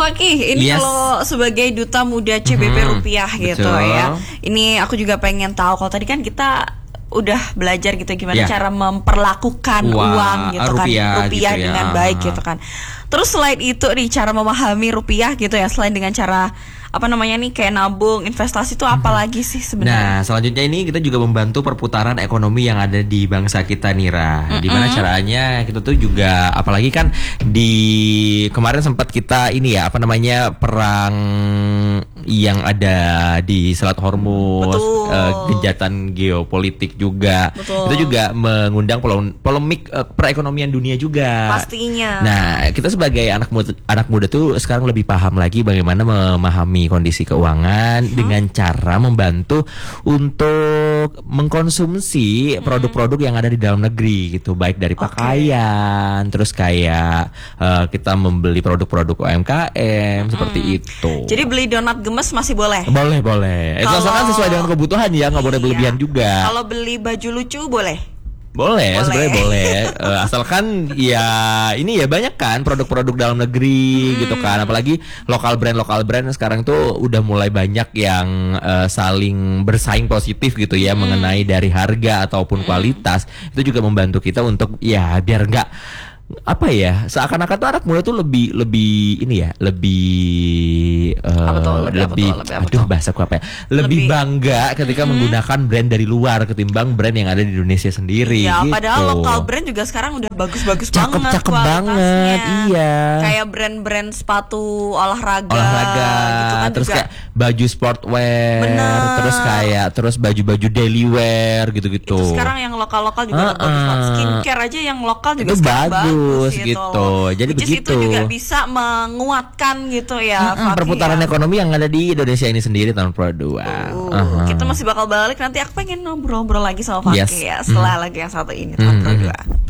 Fakih, ini kalau sebagai duta muda CBP Rupiah gitu ya. Ini aku juga pengen tahu, kalau tadi kan kita udah belajar gitu gimana cara memperlakukan uang gitu rupiah gitu ya, dengan baik gitu kan. Terus selain itu nih, cara memahami rupiah gitu ya, selain dengan cara apa namanya nih kayak nabung, investasi itu apa lagi sih sebenarnya? Nah, selanjutnya ini kita juga membantu perputaran ekonomi yang ada di bangsa kita, Nira. Gimana caranya kita tuh juga, apalagi kan di kemarin sempat kita ini ya, apa namanya, perang yang ada di Selat Hormuz, genjatan geopolitik juga. Itu juga mengundang polemik perekonomian dunia juga. Pastinya. Nah, kita sebagai anak muda tuh sekarang lebih paham lagi bagaimana memahami kondisi keuangan dengan cara membantu untuk mengkonsumsi produk-produk yang ada di dalam negeri gitu, baik dari pakaian, terus kayak kita membeli produk-produk UMKM seperti itu. Jadi beli donat gemes masih boleh? Boleh. Itu asalkan sesuai dengan kebutuhan ya, nggak boleh berlebihan juga. Kalau beli baju lucu boleh? Boleh. Sebenarnya boleh. Asalkan ya ini ya banyak kan produk-produk dalam negeri gitu kan. Apalagi lokal brand sekarang tuh udah mulai banyak yang saling bersaing positif gitu ya, mengenai dari harga ataupun kualitas. Itu juga membantu kita untuk ya biar nggak apa ya, seakan-akan tuh anak muda tuh lebih ini ya, lebih bahasaku apa ya, lebih bangga ketika menggunakan brand dari luar ketimbang brand yang ada di Indonesia sendiri. Ya, gitu. padahal lokal brand juga sekarang udah bagus-bagus banget, cakep banget, iya. Kayak brand-brand sepatu olahraga gitu kan, terus juga kayak baju sportwear, terus baju-baju daily wear gitu-gitu. Itu sekarang yang lokal-lokal juga bagus banget. Skincare aja yang lokal juga itu sekarang bagus gitu. Jadi begitu. Itu juga bisa menguatkan gitu ya, perputaran ekonomi yang ada di Indonesia ini sendiri tahun 2022. Kita masih bakal balik, nanti aku pengen ngobrol-ngobrol lagi sama Fakih ya setelah lagi yang satu ini tahun 2022.